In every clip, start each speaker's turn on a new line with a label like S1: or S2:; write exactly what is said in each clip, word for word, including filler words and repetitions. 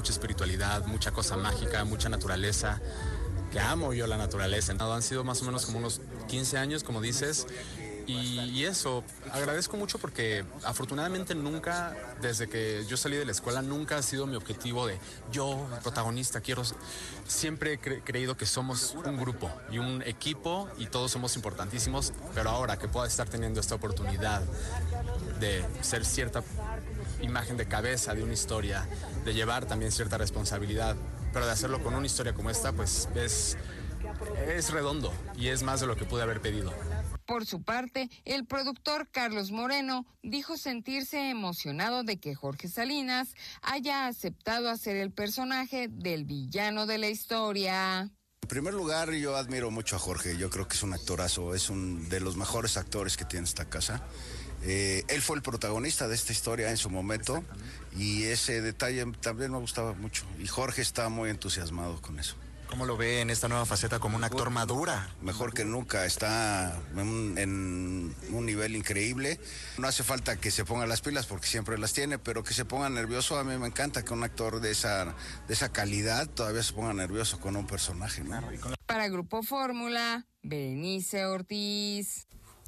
S1: mucha espiritualidad, mucha cosa mágica, mucha naturaleza, que amo yo la naturaleza. Han sido más o menos como unos quince años, como dices, y, y eso, agradezco mucho porque afortunadamente nunca, desde que yo salí de la escuela, nunca ha sido mi objetivo de yo, protagonista, quiero... Siempre he cre- creído que somos un grupo y un equipo y todos somos importantísimos, pero ahora que pueda estar teniendo esta oportunidad de ser cierta imagen de cabeza de una historia, de llevar también cierta responsabilidad, pero de hacerlo con una historia como esta, pues es, es redondo y es más de lo que pude haber pedido.
S2: Por su parte, el productor Carlos Moreno dijo sentirse emocionado de que Jorge Salinas haya aceptado hacer el personaje del villano de la historia.
S3: En primer lugar, yo admiro mucho a Jorge, yo creo que es un actorazo, es un de los mejores actores que tiene esta casa. Eh, él fue el protagonista de esta historia en su momento y ese detalle también me gustaba mucho y Jorge está muy entusiasmado con eso.
S4: ¿Cómo lo ve en esta nueva faceta como un actor madura?
S3: Mejor que nunca, está en un, en un nivel increíble. No hace falta que se ponga las pilas porque siempre las tiene, pero que se ponga nervioso, a mí me encanta que un actor de esa, de esa calidad todavía se ponga nervioso con un personaje, ¿no?
S2: Para Grupo Fórmula, Berenice Ortiz.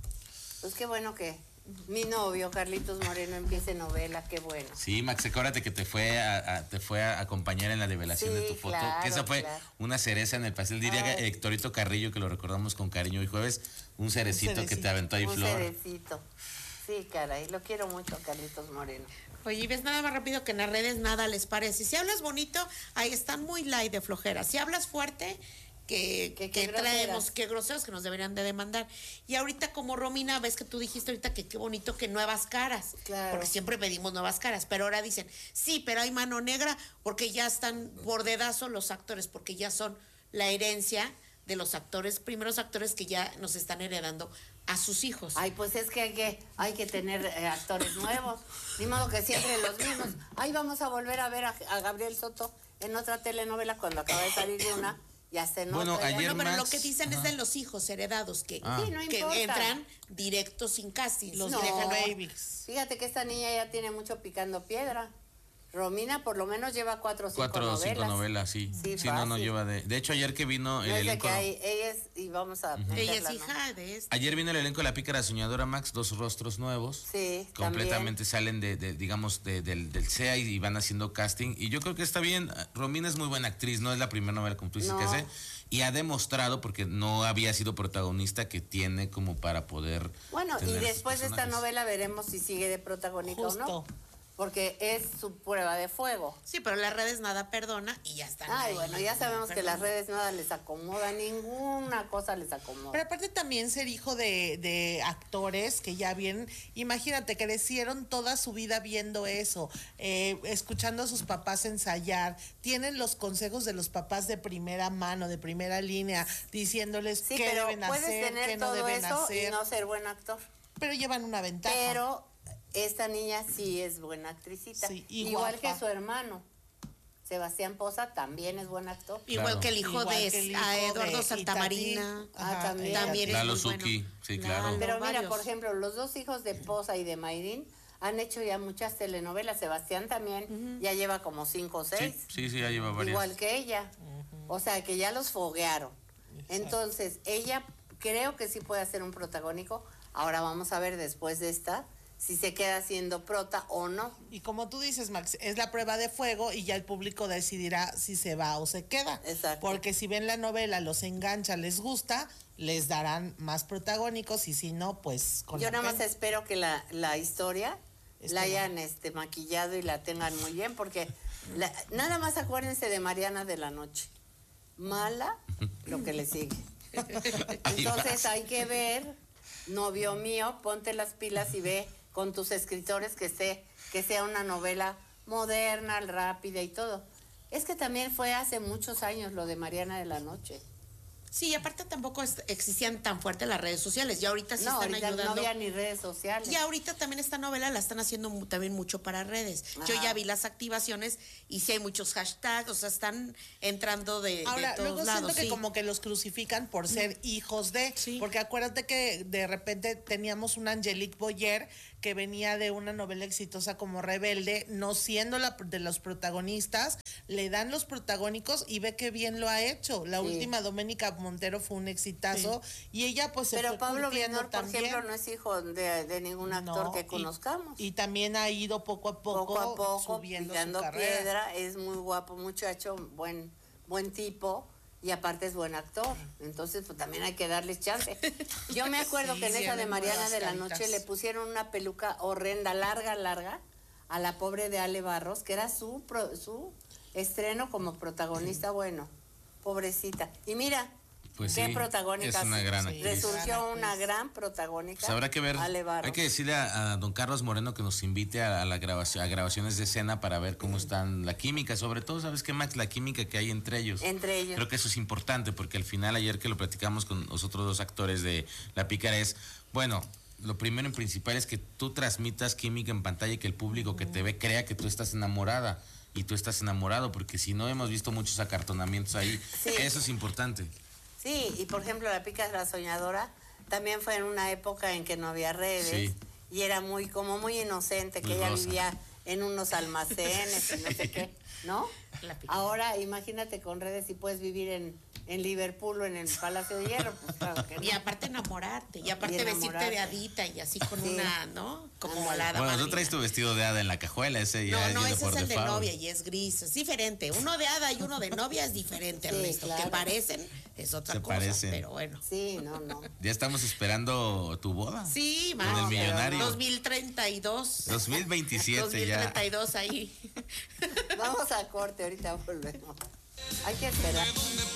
S5: Pues qué bueno que mi novio, Carlitos Moreno, empiece novela, qué bueno.
S6: Sí, Max, acuérdate que te fue a, a, te fue a acompañar en la develación
S5: sí,
S6: de tu foto,
S5: claro,
S6: que esa fue
S5: claro.
S6: una cereza en el pastel, diría Ay. Héctorito Carrillo, que lo recordamos con cariño hoy jueves, un cerecito, un cerecito. que te aventó ahí
S5: un
S6: flor.
S5: Un cerecito, sí, caray, lo quiero mucho, Carlitos Moreno.
S7: Oye, ves nada más rápido que en las redes nada les parece. Si hablas bonito, ahí están muy light de flojera. Si hablas fuerte, que, que, que traemos, que groseros que nos deberían de demandar. Y ahorita como Romina, ves que tú dijiste ahorita que qué bonito que nuevas caras,
S5: claro.
S7: porque siempre pedimos nuevas caras, pero ahora dicen, sí, pero hay mano negra, porque ya están por dedazo los actores, porque ya son la herencia de los actores, primeros actores que ya nos están heredando a sus hijos.
S5: Ay, pues es que hay que, hay que tener eh, actores nuevos, ni modo que siempre los mismos. Ay, vamos a volver a ver a, a Gabriel Soto en otra telenovela cuando acaba de salir de una. Ya se nota.
S6: Bueno, ayer
S7: bueno, pero
S6: Max,
S7: lo que dicen ajá. es de los hijos heredados que,
S5: ah. sí, no
S7: que
S5: importa.
S7: entran directos sin casting, los
S5: no,
S7: dejan babies.
S5: Fíjate que esta niña ya tiene mucho picando piedra. Romina por lo menos lleva cuatro o cinco
S6: cuatro
S5: novelas.
S6: Cuatro o cinco novelas, sí. Sí, sí no, no lleva de... De hecho, ayer que vino
S5: no
S6: el
S5: es
S6: elenco...
S5: De que hay, ella es, y vamos a...
S7: Uh-huh. Ella es hija
S5: ¿no?
S7: de este.
S6: Ayer vino el elenco de La Pícara Soñadora, Max, dos rostros nuevos.
S5: Sí,
S6: completamente
S5: también.
S6: salen de, de digamos, de, del, del C E A y van haciendo casting. Y yo creo que está bien. Romina es muy buena actriz, no es la primera novela, como tú dices, no. que hace. Y ha demostrado, porque no había sido protagonista, que tiene como para poder...
S5: Bueno, y después de esta novela veremos si sigue de protagónica o no. Porque es su prueba de fuego.
S7: Sí, pero las redes nada perdona y ya están.
S5: Ay,
S7: ahí,
S5: bueno, ya sabemos que las redes nada les acomoda, ninguna cosa les acomoda.
S8: Pero aparte también ser hijo de, de actores que ya bien, imagínate, crecieron toda su vida viendo eso, eh, escuchando a sus papás ensayar, tienen los consejos de los papás de primera mano, de primera línea, diciéndoles
S5: sí,
S8: qué
S5: pero
S8: deben
S5: puedes
S8: hacer,
S5: tener
S8: qué no
S5: todo
S8: deben
S5: eso
S8: hacer.
S5: Y no ser buen actor.
S8: Pero llevan una ventaja.
S5: Pero esta niña sí es buena actricita, sí, igual guapa. Que su hermano Sebastián Poza también es buen actor,
S7: igual claro. que el hijo igual de el hijo a Eduardo de, Santamarina,
S5: ah, también,
S7: también es
S6: Lalo
S7: muy
S6: Suki,
S7: bueno.
S6: sí, claro.
S5: Pero mira, por ejemplo, los dos hijos de Poza y de Mayrín han hecho ya muchas telenovelas. Sebastián también uh-huh. ya lleva como cinco o seis.
S6: Sí, sí, sí, ya lleva varias.
S5: Igual que ella. Uh-huh. O sea, que ya los foguearon. Exacto. Entonces, ella creo que sí puede hacer un protagónico. Ahora vamos a ver después de esta si se queda siendo prota o no.
S8: Y como tú dices, Max, es la prueba de fuego y ya el público decidirá si se va o se queda.
S5: Exacto.
S8: Porque si ven la novela, los engancha, les gusta, les darán más protagónicos y si no, pues con
S5: Yo
S8: la
S5: nada
S8: pena.
S5: más espero que la, la historia
S8: Está
S5: la hayan
S8: bien.
S5: este, maquillado y la tengan muy bien, porque la, nada más acuérdense de Mariana de la Noche. Mala lo que le sigue. Entonces hay que ver, novio mío, ponte las pilas y ve con tus escritores que esté, que sea una novela moderna, rápida y todo. Es que también fue hace muchos años lo de Mariana de la Noche.
S7: Sí, aparte tampoco es- existían tan fuertes las redes sociales. Ya ahorita sí
S5: No,
S7: están
S5: ahorita
S7: ayudando.
S5: no había ni redes sociales.
S7: Y ahorita también esta novela la están haciendo mu- también mucho para redes. Yo
S5: Ajá.
S7: ya vi las activaciones y sí hay muchos hashtags, o sea, están entrando de,
S8: Ahora,
S7: de todos
S8: luego
S7: lados.
S8: siento que
S7: sí.
S8: como que los crucifican por ser hijos de,
S7: Sí.
S8: porque acuérdate que de repente teníamos una Angelique Boyer que venía de una novela exitosa como Rebelde, no siendo la de los protagonistas, le dan los protagónicos y ve que bien lo ha hecho. La
S5: Sí.
S8: última, Doménica Montero, fue un exitazo y ella pues se
S5: Pero
S8: fue
S5: Pablo
S8: curtiendo
S5: Viñor, por
S8: también.
S5: ejemplo, no es hijo de, de ningún actor
S8: No,
S5: que
S8: y-
S5: conozcamos.
S8: Y, también ha ido poco a poco,
S5: poco a poco,
S8: subiendo
S5: picando
S8: su carrera.
S5: piedra, es muy guapo muchacho, buen, buen tipo, y aparte es buen actor. Entonces, pues también hay que darles chance. Yo me acuerdo
S8: Sí,
S5: que en esa de
S8: vienen
S5: Mariana
S8: nuevas
S5: de la
S8: caritas.
S5: Noche le pusieron una peluca horrenda, larga, larga, a la pobre de Ale Barros, que era su, pro- su estreno como protagonista, bueno, pobrecita. Y mira,
S6: Pues
S5: qué
S6: sí,
S5: protagónica.
S6: es una gran actriz.
S5: Resurgió una gran protagónica.
S6: Pues habrá que ver,
S5: Ale Barros.
S6: hay que decirle a, a don Carlos Moreno que nos invite a, a la grabación, a grabaciones de escena para ver cómo están la química, sobre todo, ¿sabes qué, Max? La química que hay entre ellos.
S5: Entre ellos.
S6: Creo que eso es importante porque al final, ayer que lo platicamos con los otros dos actores de La Pícara es, bueno, lo primero en principal es que tú transmitas química en pantalla y que el público que te ve crea que tú estás enamorada y tú estás enamorado, porque si no hemos visto muchos acartonamientos ahí,
S5: Sí.
S6: eso es importante.
S5: Sí, y por ejemplo, La Pica la Soñadora también fue en una época en que no había redes
S6: Sí.
S5: y era muy, como muy inocente, que
S6: Muy
S5: ella
S6: rosa.
S5: vivía en unos almacenes y no sé qué, ¿no?
S7: La Pica.
S5: Ahora imagínate con redes y puedes vivir en, en Liverpool o en el Palacio de Hierro, pues claro que no.
S7: Y aparte enamorarte, y aparte
S5: Y
S7: vestirte
S5: enamorarte.
S7: de hadita y así con
S5: Sí.
S7: una, ¿no? Como
S5: Ándale.
S7: la hada
S6: Bueno, tú
S7: madrina.
S6: traes tu vestido de hada en la cajuela, ese ya
S7: No,
S6: es
S7: no,
S6: de
S7: ese
S6: por
S7: es el de
S6: default.
S7: novia y es gris, es diferente. Uno de hada y uno de novia es diferente,
S5: Sí,
S7: Ernesto.
S5: claro.
S7: Que parecen es otra
S6: Se
S7: cosa,
S6: parecen.
S7: pero bueno.
S5: Sí, no, no.
S6: Ya estamos esperando tu boda.
S7: Sí,
S6: Con el
S7: más.
S6: millonario.
S7: dos mil treinta y dos.
S6: dos mil veintisiete
S7: dos mil
S6: ya.
S7: treinta y dos ahí.
S5: Vamos a corte, ahorita volvemos. Hay que esperar.